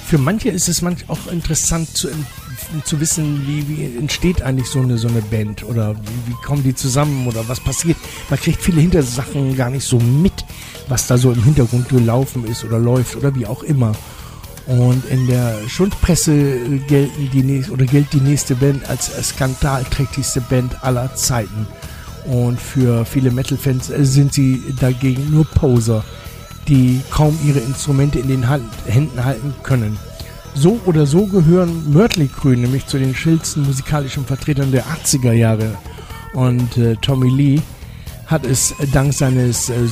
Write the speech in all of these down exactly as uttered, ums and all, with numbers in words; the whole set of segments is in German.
für manche ist es manchmal auch interessant zu, zu wissen, wie, wie entsteht eigentlich so eine, so eine Band oder wie, wie kommen die zusammen oder was passiert. Man kriegt viele Hintersachen gar nicht so mit, was da so im Hintergrund gelaufen ist oder läuft oder wie auch immer. Und in der Schundpresse gelten die nächste, oder gilt die nächste Band als skandalträchtigste Band aller Zeiten. Und für viele Metal-Fans sind sie dagegen nur Poser, die kaum ihre Instrumente in den Hand, Händen halten können. So oder so gehören Mötley Crüe nämlich zu den schillsten musikalischen Vertretern der achtziger Jahre. Und äh, Tommy Lee hat es dank seines äh,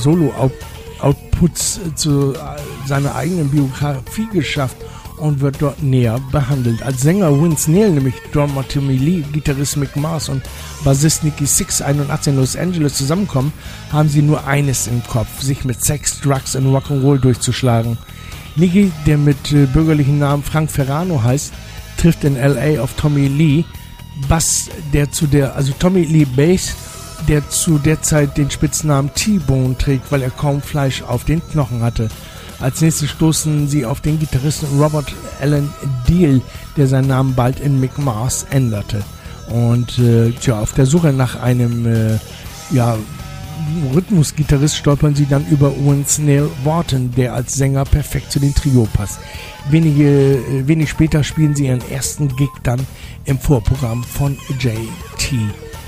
Solo-Outputs äh, zu äh, seiner eigenen Biografie geschafft und wird dort näher behandelt. Als Sänger Vince Neil, nämlich Drummer Tommy Lee, Gitarrist Mick Mars und Bassist Nikki Sixx einundachtzig in Los Angeles zusammenkommen, haben sie nur eines im Kopf, sich mit Sex, Drugs und Rock'n'Roll durchzuschlagen. Nikki, der mit äh, bürgerlichen Namen Frank Ferrano heißt, trifft in L A auf Tommy Lee, Bass, der zu der, also Tommy Lee Bass, der zu der Zeit den Spitznamen T-Bone trägt, weil er kaum Fleisch auf den Knochen hatte. Als nächstes stoßen sie auf den Gitarristen Robert Allen Deal, der seinen Namen bald in Mick Mars änderte. Und äh, tja, auf der Suche nach einem äh, ja, Rhythmusgitarrist stolpern sie dann über Vince Neil Wharton, der als Sänger perfekt zu den Trio passt. Wenige, äh, wenig später spielen sie ihren ersten Gig dann im Vorprogramm von J T.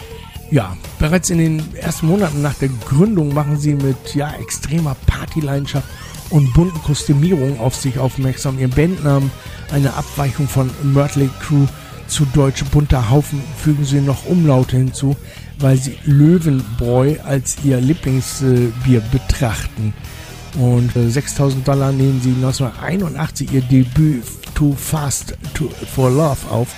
Ja, bereits in den ersten Monaten nach der Gründung machen sie mit ja, extremer Partyleidenschaft und bunten Kostümierungen auf sich aufmerksam. Ihr Bandnamen, eine Abweichung von Mötley Crüe zu deutsch bunter Haufen, fügen sie noch Umlaute hinzu, weil sie Löwenbräu als ihr Lieblingsbier betrachten. Und äh, sechstausend Dollar nehmen sie neunzehnhunderteinundachtzig ihr Debüt Too Fast to, for Love auf.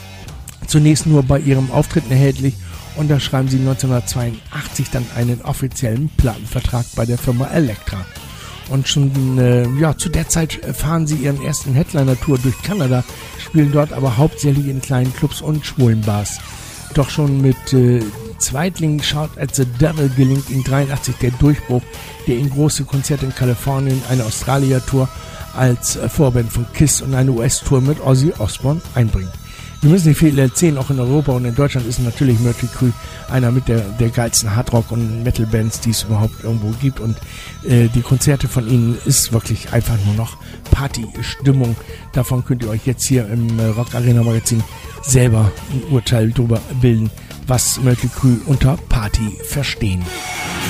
Zunächst nur bei ihrem Auftritt erhältlich, und da schreiben sie neunzehnhundertzweiundachtzig dann einen offiziellen Plattenvertrag bei der Firma Elektra. Und schon äh, ja, zu der Zeit fahren sie ihren ersten Headliner-Tour durch Kanada, spielen dort aber hauptsächlich in kleinen Clubs und schwulen Bars. Doch schon mit äh, Zweitling Shout at the Devil gelingt ihnen dreiundachtzig der Durchbruch, der ihnen große Konzerte in Kalifornien, eine Australier-Tour als äh, Vorband von Kiss und eine U S-Tour mit Ozzy Osbourne einbringt. Wir müssen nicht viel erzählen, auch in Europa und in Deutschland ist natürlich Mötley Crüe einer mit der, der geilsten Hardrock- und Metal-Bands, die es überhaupt irgendwo gibt, und äh, die Konzerte von ihnen ist wirklich einfach nur noch Partystimmung. Davon könnt ihr euch jetzt hier im äh, Rock Arena Magazin selber ein Urteil drüber bilden, was Mötley Crüe unter Party verstehen.